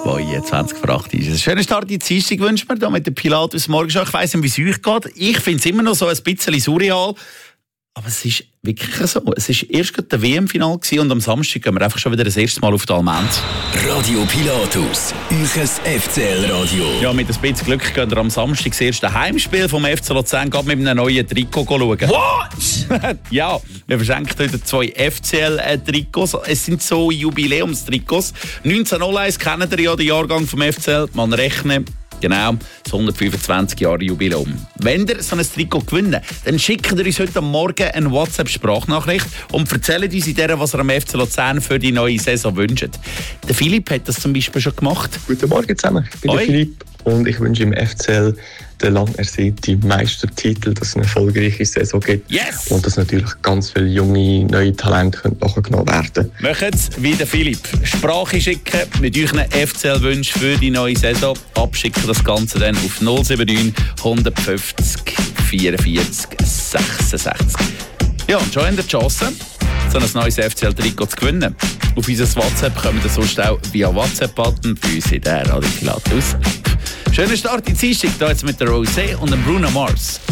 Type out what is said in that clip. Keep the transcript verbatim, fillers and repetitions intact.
zweiundzwanzig vor acht ist es. Schönen Start in die Dienstag wünschen wir hier mit dem Pilatus Morgenshow. Ich weiss nicht, wie es euch geht. Ich finde es immer noch so ein bisschen surreal. Aber es ist wirklich so. Es war erst gerade der W M-Final und am Samstag gehen wir einfach schon wieder das erste Mal auf die Almend. Radio Pilatus, euches F C L-Radio. Ja, mit ein bisschen Glück gehen wir am Samstag das erste Heimspiel vom F C Luzern mit einem neuen Trikot schauen. What? Ja, wir verschenken heute zwei F C L-Trikots. Es sind so Jubiläumstrikots. neunzehnhunderteins kennt ihr ja den Jahrgang vom F C L. Man rechnet. Genau, das hundertfünfundzwanzig Jahre Jubiläum. Wenn ihr so ein Trikot gewinnt, dann schickt ihr uns heute Morgen eine WhatsApp-Sprachnachricht und erzählt uns in der, was ihr am F C Luzern für die neue Saison wünscht. Der Philipp hat das zum Beispiel schon gemacht. Guten Morgen zusammen, ich bin Oi. der Philipp und ich wünsche im F C L den lang ersehnten Meistertitel, dass es eine erfolgreiche Saison gibt. Yes! Und dass natürlich ganz viele junge, neue Talente nachgenommen werden. Macht es wie der Philipp. Sprache schicken mit euren F C L-Wünschen für die neue Saison. Abschicken das Ganze dann auf null sieben neun, hundertfünfzig, vierundvierzig, sechsundsechzig. Ja, und schon in der Chance, so ein neues F C L-Trikot zu gewinnen. Auf unser WhatsApp kommen wir sonst auch via WhatsApp-Button bei uns in der Radio Pilatus. Schönen Start in die Dienstag, hier jetzt mit der Rosé und dem Bruno Mars.